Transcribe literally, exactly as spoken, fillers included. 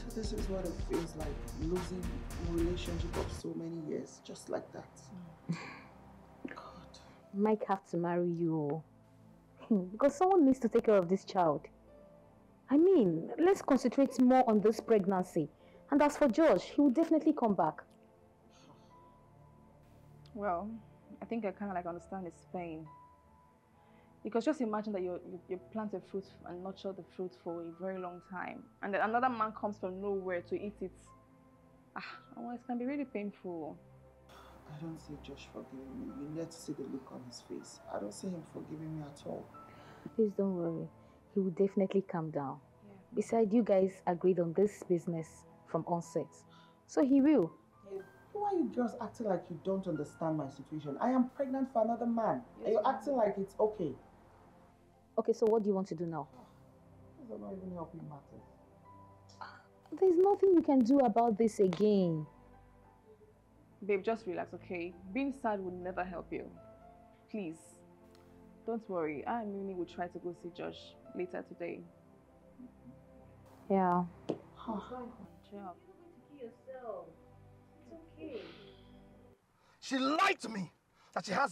This is what it feels like, losing a relationship of so many years, just like that. God. Mike have to marry you. Because someone needs to take care of this child. I mean, let's concentrate more on this pregnancy. And as for Josh, he will definitely come back. Well, I think I kind of like understand his pain. Because just imagine that you, you, you plant a fruit and nurture the fruit for a very long time. And then another man comes from nowhere to eat it. Ah, well, it can be really painful. I don't see Josh forgiving me. You need to see the look on his face. I don't see him forgiving me at all. Please don't worry. He will definitely calm down. Yeah. Besides, you guys agreed on this business from onset. So he will. Hey, why are you just acting like you don't understand my situation? I am pregnant for another man. Yes, and you're acting like it's okay. Okay, so what do you want to do now? These are not even helping matters. There's nothing you can do about this again. Babe, just relax, okay? Being sad would never help you. Please. Don't worry. I and Mimi will try to go see Josh later today. Yeah. Job. It's okay. She lied to me that she has